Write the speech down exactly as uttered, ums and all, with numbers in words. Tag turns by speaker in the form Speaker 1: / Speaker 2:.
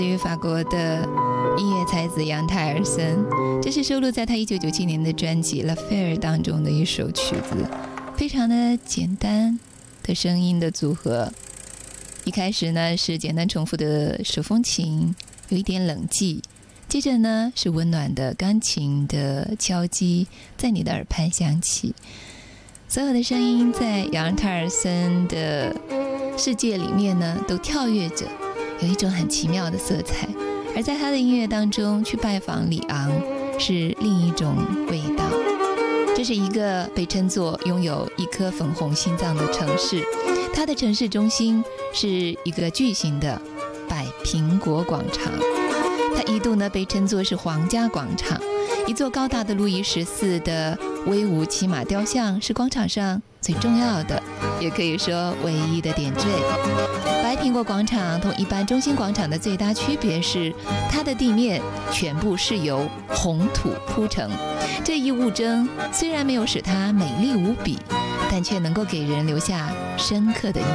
Speaker 1: 于法国的音乐才子杨泰尔森，这是收录在他一九九七年的专辑《La Faire》当中的一首曲子，非常的简单的声音的组合。一开始呢是简单重复的手风琴，有一点冷寂，接着呢是温暖的钢琴的敲击在你的耳畔响起。所有的声音在杨泰尔森的世界里面呢都跳跃着，有一种很奇妙的色彩，而在他的音乐当中去拜访里昂是另一种味道。这是一个被称作拥有一颗粉红心脏的城市，它的城市中心是一个巨型的百苹果广场，它一度呢被称作是皇家广场，一座高大的路易十四的威武骑马雕像是广场上最重要的，也可以说唯一的点缀。白苹果广场同一般中心广场的最大区别是，它的地面全部是由红土铺成。这一物征虽然没有使它美丽无比，但却能够给人留下深刻的印象。